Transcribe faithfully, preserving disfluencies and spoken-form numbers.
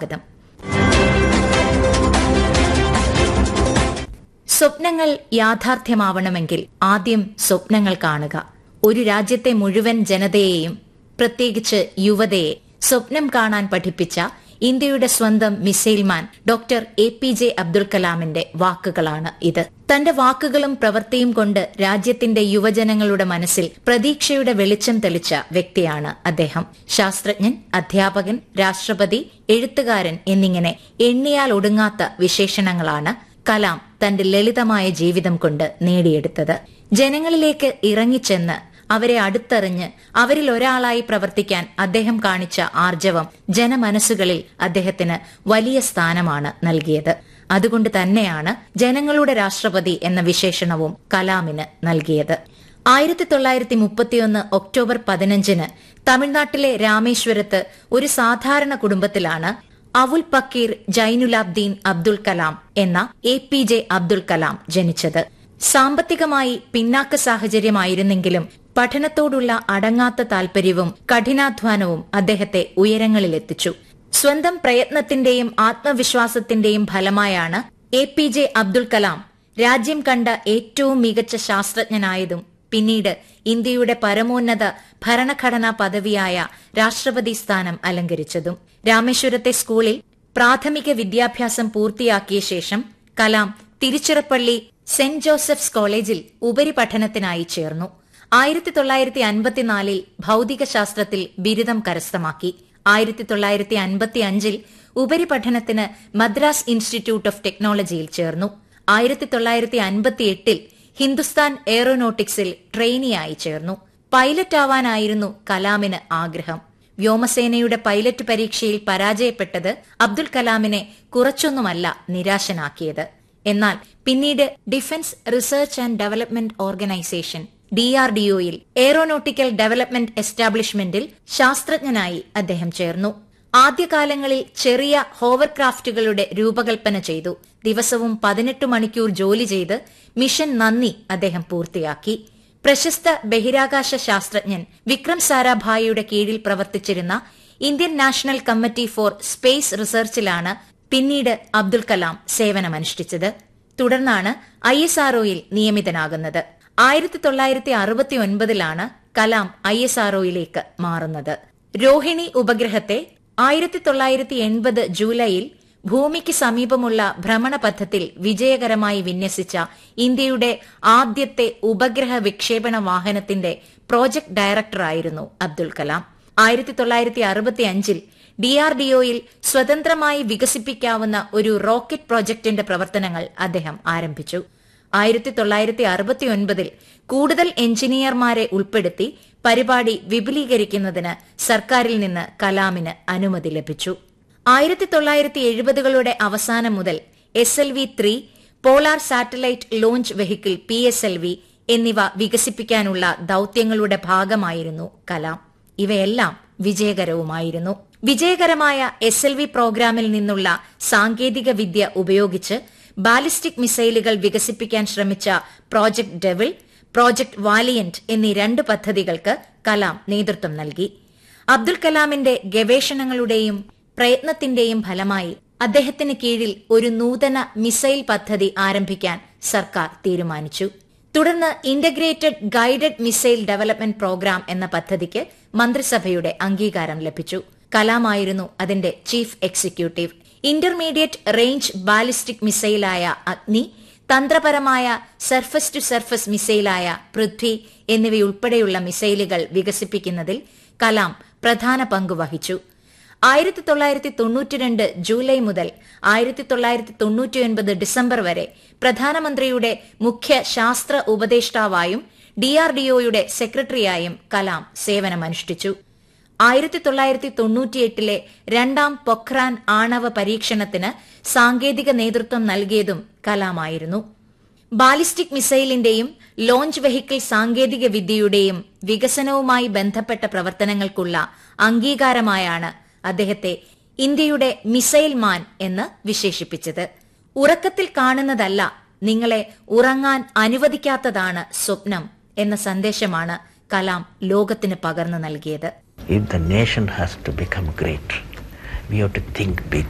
സ്വാഗതം. സ്വപ്നങ്ങൾ യാഥാർത്ഥ്യമാവണമെങ്കിൽ ആദ്യം സ്വപ്നങ്ങൾ കാണുക. ഒരു രാജ്യത്തെ മുഴുവൻ ജനതയെയും, പ്രത്യേകിച്ച് യുവതയെ സ്വപ്നം കാണാൻ പഠിപ്പിച്ച ഇന്ത്യയുടെ സ്വന്തം Missile Man doctor A P J Abdul കലാമിന്റെ വാക്കുകളാണ് ഇത്. തന്റെ വാക്കുകളും പ്രവൃത്തിയും കൊണ്ട് രാജ്യത്തിന്റെ യുവജനങ്ങളുടെ മനസ്സിൽ പ്രതീക്ഷയുടെ വെളിച്ചം തെളിച്ച വ്യക്തിയാണ് അദ്ദേഹം. ശാസ്ത്രജ്ഞൻ, അധ്യാപകൻ, രാഷ്ട്രപതി, എഴുത്തുകാരൻ എന്നിങ്ങനെ എണ്ണിയാൽ ഒടുങ്ങാത്ത വിശേഷണങ്ങളാണ് കലാം തന്റെ ലളിതമായ ജീവിതം കൊണ്ട് നേടിയെടുത്തത്. ജനങ്ങളിലേക്ക് ഇറങ്ങിച്ചെന്ന് അവരെ അടുത്തറിഞ്ഞ് അവരിൽ ഒരാളായി പ്രവർത്തിക്കാൻ അദ്ദേഹം കാണിച്ച ആർജവം ജനമനസ്സുകളിൽ അദ്ദേഹത്തിന് വലിയ സ്ഥാനമാണ് നൽകിയത്. അതുകൊണ്ട് തന്നെയാണ് ജനങ്ങളുടെ രാഷ്ട്രപതി എന്ന വിശേഷണവും കലാമിന് നൽകിയത്. ആയിരത്തി തൊള്ളായിരത്തി മുപ്പത്തിയൊന്ന് ഒക്ടോബർ പതിനഞ്ചിന് തമിഴ്നാട്ടിലെ രാമേശ്വരത്ത് ഒരു സാധാരണ കുടുംബത്തിലാണ് അവുൽ പക്കീർ ജൈനുലാബ്ദീൻ അബ്ദുൽ കലാം എന്ന A P J Abdul Kalam ജനിച്ചത്. സാമ്പത്തികമായി പിന്നാക്ക സാഹചര്യമായിരുന്നെങ്കിലും പഠനത്തോടുള്ള അടങ്ങാത്ത താൽപര്യവും കഠിനാധ്വാനവും അദ്ദേഹത്തെ ഉയരങ്ങളിലെത്തിച്ചു. സ്വന്തം പ്രയത്നത്തിന്റെയും ആത്മവിശ്വാസത്തിന്റെയും ഫലമായാണ് A P J Abdul Kalam രാജ്യം കണ്ട ഏറ്റവും മികച്ച ശാസ്ത്രജ്ഞനായതും പിന്നീട് ഇന്ത്യയുടെ പരമോന്നത ഭരണഘടനാ പദവിയായ രാഷ്ട്രപതി സ്ഥാനം അലങ്കരിച്ചതും. രാമേശ്വരത്തെ സ്കൂളിൽ പ്രാഥമിക വിദ്യാഭ്യാസം പൂർത്തിയാക്കിയ ശേഷം കലാം തിരുച്ചിറപ്പള്ളി സെന്റ് ജോസഫ്സ് കോളേജിൽ ഉപരിപഠനത്തിനായി ചേർന്നു. ആയിരത്തി തൊള്ളായിരത്തി അൻപത്തിനാലിൽ ഭൌതികശാസ്ത്രത്തിൽ ബിരുദം കരസ്ഥമാക്കി. ആയിരത്തി തൊള്ളായിരത്തി അൻപത്തി അഞ്ചിൽ ഉപരിപഠനത്തിന് മദ്രാസ് ഇൻസ്റ്റിറ്റ്യൂട്ട് ഓഫ് ടെക്നോളജിയിൽ ചേർന്നു. ആയിരത്തി തൊള്ളായിരത്തി അൻപത്തി എട്ടിൽ ഹിന്ദുസ്ഥാൻ എയ്റോനോട്ടിക്സിൽ ട്രെയിനിയായി ചേർന്നു. പൈലറ്റ് ആവാനായിരുന്നു കലാമിന് ആഗ്രഹം. വ്യോമസേനയുടെ പൈലറ്റ് പരീക്ഷയിൽ പരാജയപ്പെട്ടത് അബ്ദുൽ കലാമിനെ കുറച്ചൊന്നുമല്ല നിരാശനാക്കിയത്. എന്നാൽ പിന്നീട് defence research and development organisation D R D ഒയിൽ aeronautical development എസ്റ്റാബ്ലിഷ്മെന്റിൽ ശാസ്ത്രജ്ഞനായി അദ്ദേഹം ചേർന്നു. ആദ്യകാലങ്ങളിൽ ചെറിയ ഹോവർക്രാഫ്റ്റുകളുടെ രൂപകൽപ്പന ചെയ്തു. ദിവസവും പതിനെട്ട് മണിക്കൂർ ജോലി ചെയ്ത് മിഷൻ നന്ദി അദ്ദേഹം പൂർത്തിയാക്കി. പ്രശസ്ത ബഹിരാകാശ ശാസ്ത്രജ്ഞൻ വിക്രം സാരാഭായിയുടെ കീഴിൽ പ്രവർത്തിച്ചിരുന്ന Indian national committee for space റിസർച്ചിലാണ് പിന്നീട് അബ്ദുൽ കലാം സേവനമനുഷ്ഠിച്ചത്. തുടർന്നാണ് ഐ എസ് ആർഒയിൽ നിയമിതനാകുന്നത്. ആയിരത്തി തൊള്ളായിരത്തി അറുപത്തി ഒൻപതിലാണ് കലാം ഐ എസ് ആർഒയിലേക്ക് മാറുന്നത്. രോഹിണി ഉപഗ്രഹത്തെ ആയിരത്തി തൊള്ളായിരത്തി എൺപത് ജൂലൈയിൽ ഭൂമിക്ക് സമീപമുള്ള ഭ്രമണപഥത്തിൽ വിജയകരമായി വിന്യസിച്ച ഇന്ത്യയുടെ ആദ്യത്തെ ഉപഗ്രഹ വിക്ഷേപണ വാഹനത്തിന്റെ പ്രോജക്ട് ഡയറക്ടറായിരുന്നു അബ്ദുൽ കലാം. ആയിരത്തി തൊള്ളായിരത്തി അറുപത്തി അഞ്ചിൽ ഡി ആർ ഡി ഒയിൽ സ്വതന്ത്രമായി വികസിപ്പിക്കാവുന്ന ഒരു റോക്കറ്റ് പ്രോജക്ടിന്റെ പ്രവർത്തനങ്ങൾ അദ്ദേഹം ആരംഭിച്ചു. ആയിരത്തി തൊള്ളായിരത്തി അറുപത്തി ഒൻപതിൽ കൂടുതൽ എഞ്ചിനീയർമാരെ ഉൾപ്പെടുത്തി പരിപാടി വിപുലീകരിക്കുന്നതിന് സർക്കാരിൽ നിന്ന് കലാമിന് അനുമതി ലഭിച്ചു. ആയിരത്തി തൊള്ളായിരത്തി എഴുപതുകളുടെ അവസാനം മുതൽ S L V three, polar satellite launch vehicle P S L V എന്നിവ വികസിപ്പിക്കാനുള്ള ദൌത്യങ്ങളുടെ ഭാഗമായിരുന്നു കലാം. ഇവയെല്ലാം വിജയകരവുമായിരുന്നു. വിജയകരമായ എസ് എൽ വി പ്രോഗ്രാമിൽ നിന്നുള്ള സാങ്കേതിക വിദ്യ ഉപയോഗിച്ച് ബാലിസ്റ്റിക് മിസൈലുകൾ വികസിപ്പിക്കാൻ ശ്രമിച്ച പ്രോജക്ട് ഡെവിൾ, പ്രോജക്ട് വാലിയന്റ് എന്നീ രണ്ട് പദ്ധതികൾക്ക് കലാം നേതൃത്വം നൽകി. അബ്ദുൽ കലാമിന്റെ ഗവേഷണങ്ങളുടെയും പ്രയത്നത്തിന്റെയും ഫലമായി അദ്ദേഹത്തിന് കീഴിൽ ഒരു നൂതന മിസൈൽ പദ്ധതി ആരംഭിക്കാൻ സർക്കാർ തീരുമാനിച്ചു. തുടർന്ന് integrated guided missile development programme എന്ന പദ്ധതിക്ക് മന്ത്രിസഭയുടെ അംഗീകാരം ലഭിച്ചു. കലാമായിരുന്നു അതിന്റെ chief executive. Intermediate range ballistic മിസൈലായ അഗ്നി, തന്ത്രപരമായ സർഫസ് ടു സർഫസ് മിസൈലായ പൃഥ്വി എന്നിവയുൾപ്പെടെയുള്ള മിസൈലുകൾ വികസിപ്പിക്കുന്നതിൽ കലാം പ്രധാന പങ്ക് വഹിച്ചു. ആയിരത്തി തൊള്ളായിരത്തി തൊണ്ണൂറ്റിരണ്ട് ജൂലൈ മുതൽ ആയിരത്തി തൊള്ളായിരത്തി തൊണ്ണൂറ്റിയൊൻപത് ഡിസംബർ വരെ പ്രധാനമന്ത്രിയുടെ മുഖ്യ ശാസ്ത്ര ഉപദേഷ്ടാവായും ഡി ആർ ഡി ഒയുടെ സെക്രട്ടറിയായും കലാം സേവനമനുഷ്ഠിച്ചു. ആയിരത്തി തൊള്ളായിരത്തി തൊണ്ണൂറ്റിയെട്ടിലെ രണ്ടാം പൊഖ്രാൻ ആണവ പരീക്ഷണത്തിന് സാങ്കേതിക നേതൃത്വം നൽകിയതും കലാമായിരുന്നു. ബാലിസ്റ്റിക് മിസൈലിന്റെയും ലോഞ്ച് വെഹിക്കിൾ സാങ്കേതിക വിദ്യയുടെയും വികസനവുമായി ബന്ധപ്പെട്ട പ്രവർത്തനങ്ങൾക്കുള്ള അംഗീകാരമായാണ് അദ്ദേഹത്തെ ഇന്ത്യയുടെ മിസൈൽ മാൻ എന്ന് വിശേഷിപ്പിച്ചത്. ഉറക്കത്തിൽ കാണുന്നതല്ല, നിങ്ങളെ ഉറങ്ങാൻ അനുവദിക്കാത്തതാണ് സ്വപ്നം എന്ന സന്ദേശമാണ് കലാം ലോകത്തിന് പകർന്നു നൽകിയത്. If the nation has to become great, we have to think big.